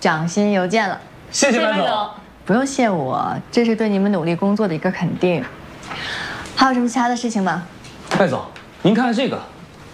涨薪邮件了。 谢谢麦总。 不用谢我，这是对你们努力工作的一个肯定。还有什么其他的事情吗？ 麦总，您看看这个。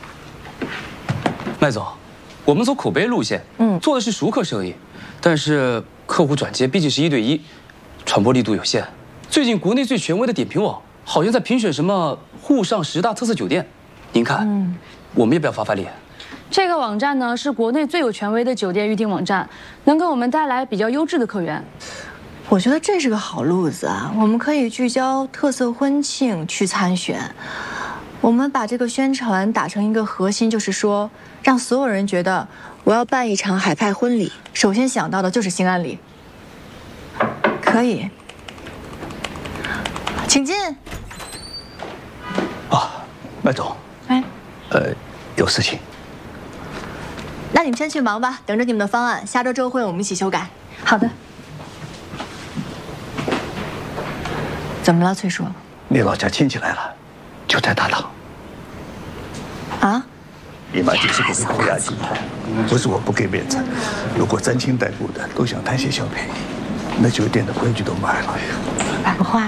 麦总，我们走口碑路线，做的是熟客生意，但是客户转接毕竟是1对1，传播力度有限。最近国内最权威的点评网好像在评选什么沪上10大特色酒店，您看，我们要不要发力？ 这个网站呢是国内最有权威的酒店预订网站，能给我们带来比较优质的客源。 我觉得这是个好路子啊！我们可以聚焦特色婚庆去参选，我们把这个宣传打成一个核心，就是说让所有人觉得我要办一场海派婚礼，首先想到的就是兴安里。可以，请进。 麦总，有事情。 那你们先去忙吧，等着你们的方案，下周周会我们一起修改。 好的。 怎么了，翠叔？ 你老家亲戚来了，就在大堂。 啊？ 你妈就是个虎牙集团，不是我不给面子。如果沾亲带故的都想贪些小便宜，那酒店的规矩都卖了。 文花，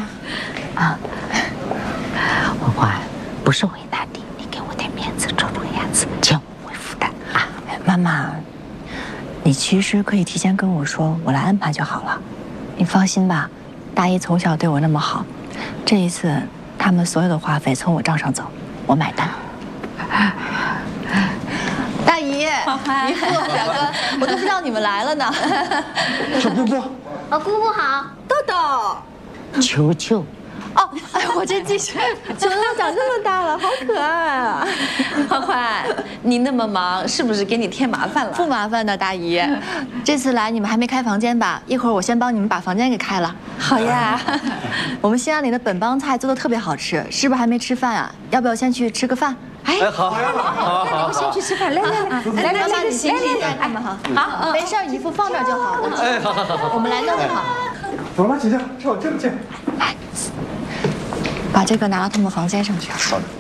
文花，不是为难你，你给我点面子，做做样子，这样我会负担啊。 妈妈，你其实可以提前跟我说，我来安排就好了。你放心吧。大姨从小对我那么好，这一次他们所有的花费从我账上走，我买单。大姨、姨父、表哥，我都不知道你们来了呢。 小姑姑， 姑姑好， 豆豆， 球球。 哦，哎，我这记性，球球长这么大了，好可爱啊！ 欢欢，你那么忙，是不是给你添麻烦了？ 不麻烦的，大姨。这次来你们还没开房间吧？一会儿我先帮你们把房间给开了。 好呀。 我们兴安里的本帮菜做的特别好吃，是不是还没吃饭啊？要不要先去吃个饭？ 哎，好， 那我先去吃饭，来， 妈妈，你先去带他们哈。好，没事，姨父放这儿就好了。 哎，好， 我们来弄好。 走了，姐姐，趁我见不见？ 来，把这个拿到他们房间上去。 好的。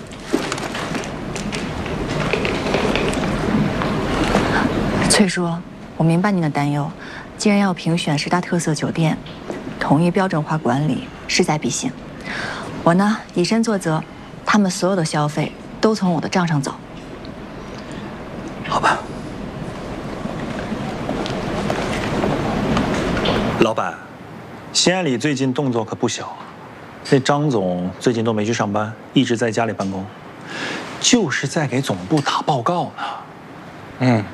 翠叔，我明白您的担忧。既然要评选10大特色酒店，统一标准化管理势在必行。我呢，以身作则，他们所有的消费都从我的账上走。 好吧。 老板，兴安里最近动作可不小。那张总最近都没去上班，一直在家里办公，就是在给总部打报告呢。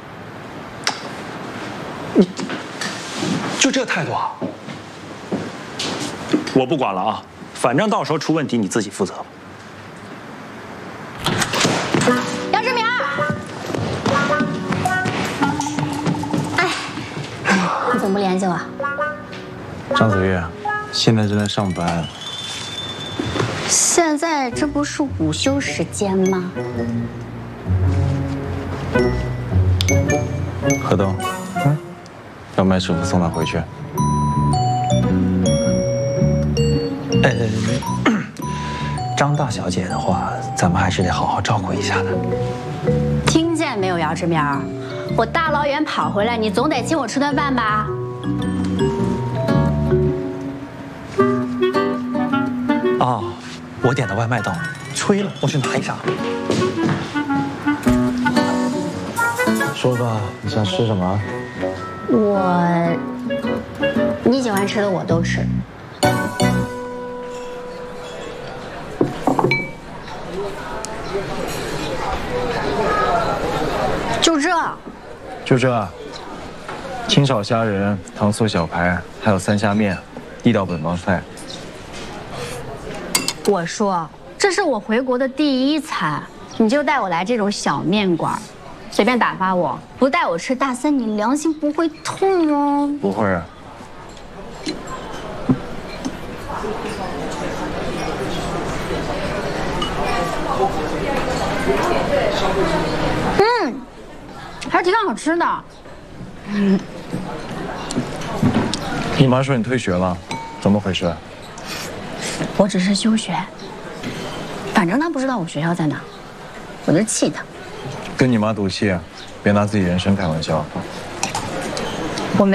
你就这态度啊？我不管了啊，反正到时候出问题你自己负责。 杨志明，你怎么不联系我？ 张子月，现在正在上班。 现在这不是午休时间吗？ 何东，让麦师傅送他回去。 张大小姐的话，咱们还是得好好照顾一下的。 听见没有，姚志明？我大老远跑回来，你总得请我吃顿饭吧？ 哦，我点的外卖到了，催了，我去拿一下。 说吧，你想吃什么？ 你喜欢吃的我都吃。 就这，清炒虾仁、糖醋小排，还有3虾面，地道本帮菜。 我说，这是我回国的第1餐，你就带我来这种小面馆，随便打发我，不带我吃大餐，你良心不会痛吗？ 不会啊。 还是挺好吃的。 你妈说你退学了，怎么回事？ 我只是休学，反正她不知道我学校在哪，我就气她。 跟你妈赌气，别拿自己人生开玩笑。